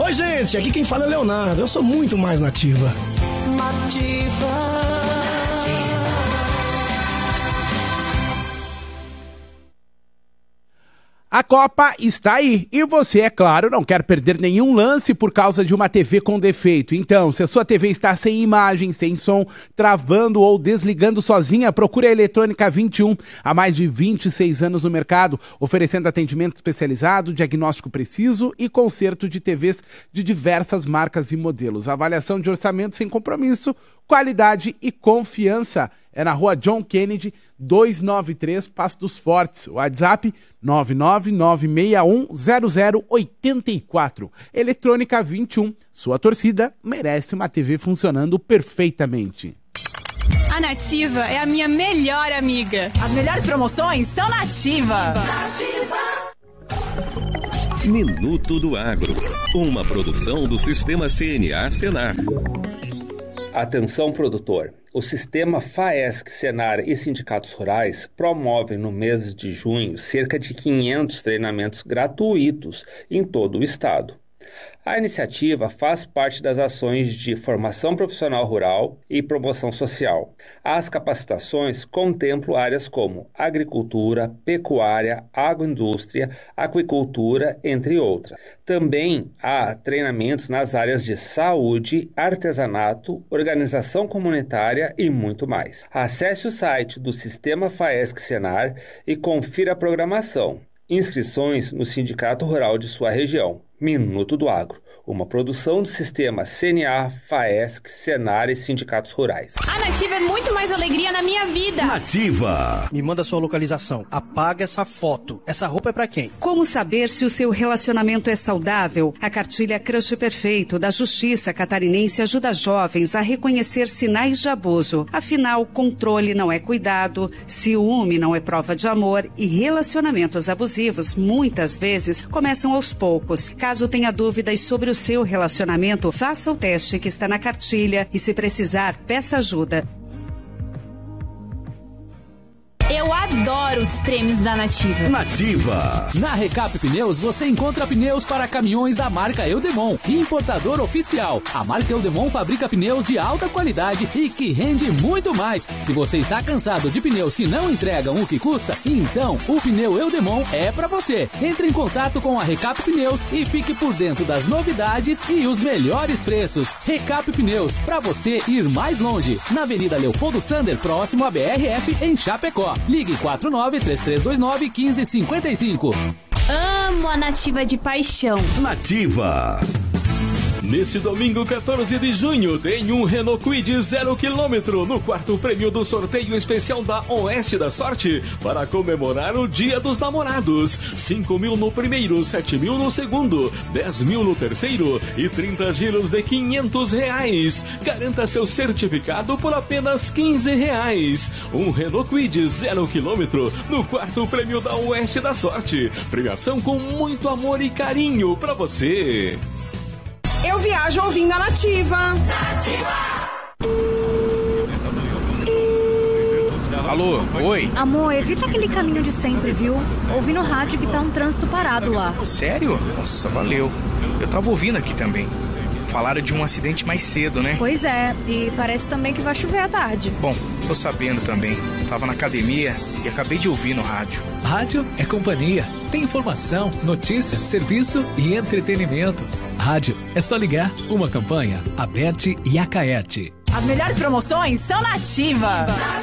Oi, gente, aqui quem fala é Leonardo. Eu sou muito mais nativa. A Copa está aí e você, é claro, não quer perder nenhum lance por causa de uma TV com defeito. Então, se a sua TV está sem imagem, sem som, travando ou desligando sozinha, procure a Eletrônica 21. Há mais de 26 anos no mercado, oferecendo atendimento especializado, diagnóstico preciso e conserto de TVs de diversas marcas e modelos. Avaliação de orçamento sem compromisso, qualidade e confiança. É na rua John Kennedy, 293, Passo dos Fortes. WhatsApp 999610084. Eletrônica 21. Sua torcida merece uma TV funcionando perfeitamente. A Nativa é a minha melhor amiga. As melhores promoções são na Ativa. Minuto do Agro. Uma produção do Sistema CNA Senar. Atenção, produtor. O Sistema FAESC, Senar e Sindicatos Rurais promovem no mês de junho cerca de 500 treinamentos gratuitos em todo o estado. A iniciativa faz parte das ações de formação profissional rural e promoção social. As capacitações contemplam áreas como agricultura, pecuária, agroindústria, aquicultura, entre outras. Também há treinamentos nas áreas de saúde, artesanato, organização comunitária e muito mais. Acesse o site do Sistema FAESC Senar e confira a programação. Inscrições no Sindicato Rural de sua região. Minuto do Agro, uma produção do Sistema CNA, FAESC, Senar e Sindicatos Rurais. A Nativa é muito mais alegria na minha vida. Nativa. Me manda sua localização. Apaga essa foto. Essa roupa é pra quem? Como saber se o seu relacionamento é saudável? A cartilha Crush Perfeito da Justiça Catarinense ajuda jovens a reconhecer sinais de abuso. Afinal, controle não é cuidado, ciúme não é prova de amor e relacionamentos abusivos muitas vezes começam aos poucos. Caso tenha dúvidas sobre o seu relacionamento, faça o teste que está na cartilha e, se precisar, peça ajuda. Eu adoro os prêmios da Nativa. Nativa. Na Recap Pneus você encontra pneus para caminhões da marca Eudemon, importador oficial. A marca Eudemon fabrica pneus de alta qualidade e que rende muito mais. Se você está cansado de pneus que não entregam o que custa, então o pneu Eudemon é para você. Entre em contato com a Recap Pneus e fique por dentro das novidades e os melhores preços. Recap Pneus, para você ir mais longe. Na Avenida Leopoldo Sander, próximo à BRF, em Chapecó. Ligue 49-3329-1555. Amo a Nativa de paixão. Nativa. Nesse domingo, 14 de junho, tem um Renault Kwid 0 km no quarto prêmio do sorteio especial da Oeste da Sorte para comemorar o Dia dos Namorados. 5 mil no primeiro, 7 mil no segundo, 10 mil no terceiro e 30 giros de R$500. Garanta seu certificado por apenas R$15. Um Renault Kwid 0 km no quarto prêmio da Oeste da Sorte. Premiação com muito amor e carinho para você. Eu viajo ouvindo a Nativa. Alô, oi? Amor, evita aquele caminho de sempre, viu? Ouvi no rádio que tá um trânsito parado lá. Sério? Nossa, valeu. Eu tava ouvindo aqui também. Falaram de um acidente mais cedo, né? Pois é, e parece também que vai chover à tarde. Bom, tô sabendo também. Tava na academia e acabei de ouvir no rádio. Rádio é companhia. Tem informação, notícias, serviço e entretenimento. Rádio é só ligar. Uma campanha, Aberte e Acaerte. As melhores promoções são na Ativa.